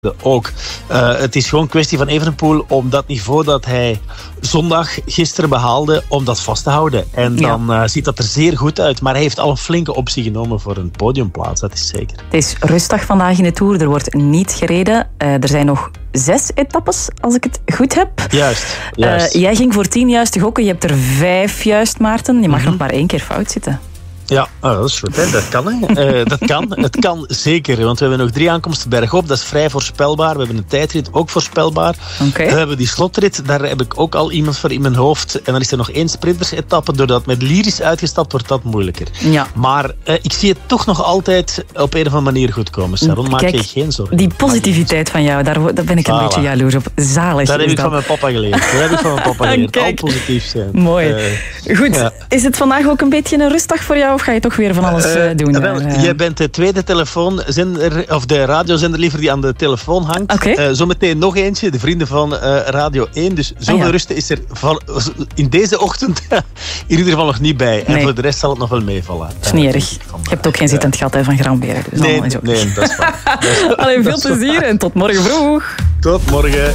ook. Het is gewoon een kwestie van Evenepoel om dat niveau dat hij zondag gisteren behaalde, om dat vast te houden. En dan ziet dat er zeer goed uit. Maar hij heeft al een flinke optie genomen voor een podiumplaats, dat is zeker. Het is rustig vandaag in de Tour. Er wordt niet gereden. Er zijn nog 6 etappes, als ik het goed heb. Juist. Jij ging voor 10 juiste gokken. Je hebt er 5 juist, Maarten. Je mag nog maar 1 keer fout zitten. Ja, dat is goed. Hè. Dat kan. Hè. Het kan zeker. Want we hebben nog 3 aankomsten bergop. Dat is vrij voorspelbaar. We hebben een tijdrit, ook voorspelbaar. Okay. We hebben die slotrit. Daar heb ik ook al iemand voor in mijn hoofd. En dan is er nog 1 sprintersetappe. Doordat met Liris uitgestapt wordt dat moeilijker. Ja. Maar ik zie het toch nog altijd op een of andere manier goed komen. Sharon, maak je geen zorgen. Die positiviteit van jou, daar ben ik een beetje jaloers op. Zalig. Dat heb ik van mijn papa geleerd. Al positief zijn. Mooi. Goed. Is het vandaag ook een beetje een rustdag voor jou? Of ga je toch weer van alles doen? Jij bent de tweede telefoonzender, of de radiozender liever, die aan de telefoon hangt. Okay. Zometeen nog eentje, de vrienden van Radio 1. Dus zoveel rust is er in deze ochtend in ieder geval nog niet bij. En voor de rest zal het nog wel meevallen. Dat is niet erg. Je hebt ook geen zittend gat van Gramberen. Dus nee, dat is waar. Allee, veel plezier en tot morgen vroeg. Tot morgen.